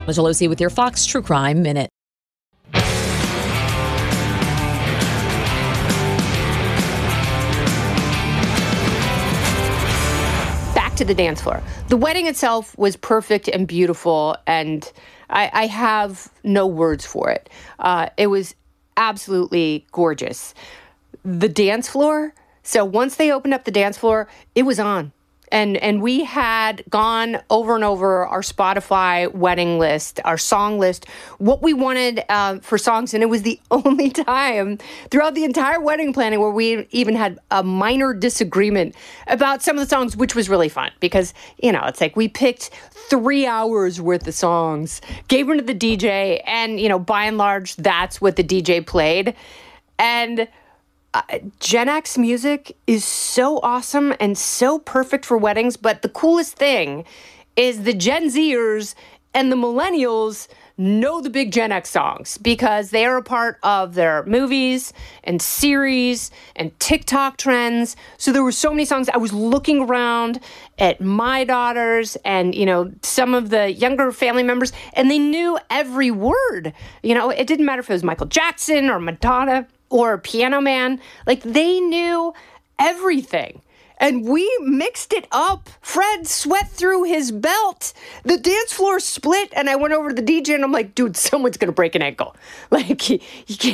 Michelozzi with your Fox True Crime Minute. Back to the dance floor. The wedding itself was perfect and beautiful, and I have no words for it. It was absolutely gorgeous. The dance floor, so once they opened up the dance floor, it was on. And we had gone over and over our Spotify wedding list, our song list, what we wanted for songs. And it was the only time throughout the entire wedding planning where we even had a minor disagreement about some of the songs, which was really fun because, you know, it's like we picked 3 hours worth of songs, gave them to the DJ, and, you know, by and large, that's what the DJ played. And Gen X music is so awesome and so perfect for weddings, but the coolest thing is the Gen Zers and the millennials know the big Gen X songs because they are a part of their movies and series and TikTok trends. So there were so many songs. I was looking around at my daughters and, you know, some of the younger family members, and they knew every word. You know, it didn't matter if it was Michael Jackson or Madonna or Piano Man. Like, they knew everything. And we mixed it up. Fred sweat through his belt. The dance floor split, and I went over to the DJ, and I'm like, dude, someone's going to break an ankle. Like, you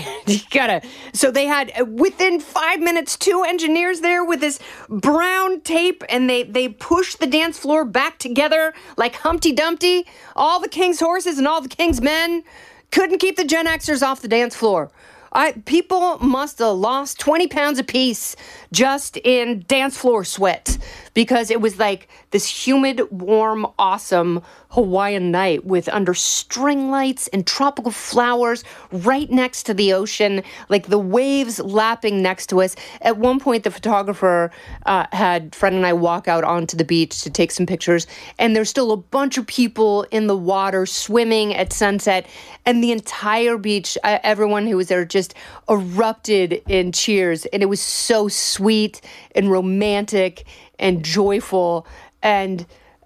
gotta. So they had, within 5 minutes, 2 engineers there with this brown tape, and they pushed the dance floor back together like Humpty Dumpty. All the king's horses and all the king's men couldn't keep the Gen Xers off the dance floor. People must have lost 20 pounds apiece just in dance floor sweat because it was like this humid, warm, awesome Hawaiian night with under string lights and tropical flowers right next to the ocean, like the waves lapping next to us. At one point, the photographer had Fred and I walk out onto the beach to take some pictures, and there's still a bunch of people in the water swimming at sunset, and the entire beach, everyone who was there just erupted in cheers, and it was so sweet and romantic and joyful. And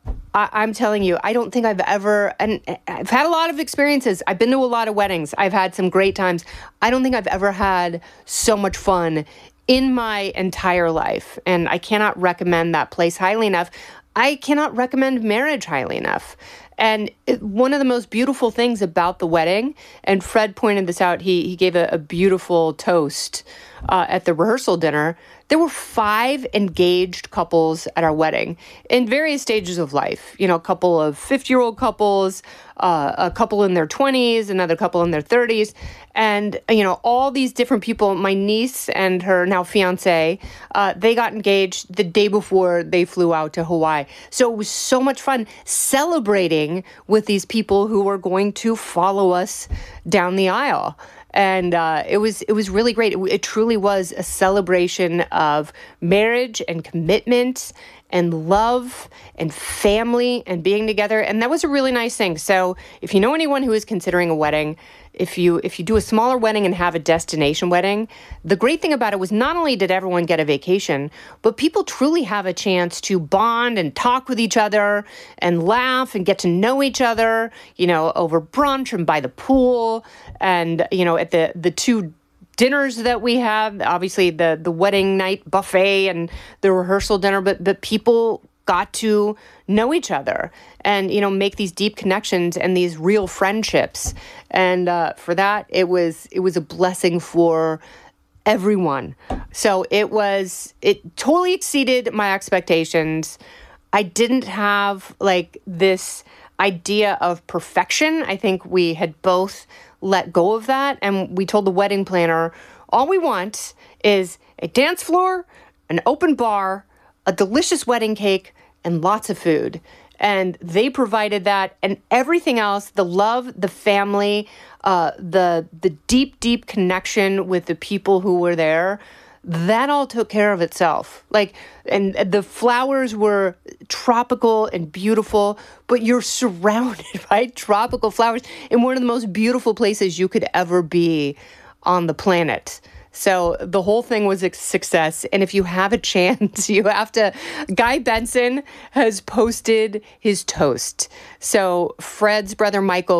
I'm telling you, I don't think I've ever, and I've had a lot of experiences. I've been to a lot of weddings. I've had some great times. I don't think I've ever had so much fun in my entire life. And I cannot recommend that place highly enough. I cannot recommend marriage highly enough. And one of the most beautiful things about the wedding, and Fred pointed this out, he gave a beautiful toast at the rehearsal dinner. There were 5 engaged couples at our wedding in various stages of life. You know, a couple of 50-year-old couples, a couple in their 20s, another couple in their 30s. And, you know, all these different people, my niece and her now fiance, they got engaged the day before they flew out to Hawaii. So it was so much fun celebrating with these people who were going to follow us down the aisle. And it was really great. It truly was a celebration of marriage and commitment and love and family and being together. And that was a really nice thing. So if you know anyone who is considering a wedding, if you do a smaller wedding and have a destination wedding, the great thing about it was not only did everyone get a vacation, but people truly have a chance to bond and talk with each other and laugh and get to know each other, you know, over brunch and by the pool. And, you know, at the 2 dinners that we have, obviously the wedding night buffet and the rehearsal dinner, but people got to know each other and, you know, make these deep connections and these real friendships. And for that, it was a blessing for everyone. So it totally exceeded my expectations. I didn't have like this idea of perfection. I think we had both let go of that. And we told the wedding planner, all we want is a dance floor, an open bar, a delicious wedding cake, and lots of food. And they provided that, and everything else, the love, the family, the deep, deep connection with the people who were there, that all took care of itself. Like, and the flowers were tropical and beautiful, but you're surrounded by tropical flowers in one of the most beautiful places you could ever be on the planet. So the whole thing was a success. And if you have a chance, you have to. Guy Benson has posted his toast. So Fred's brother Michael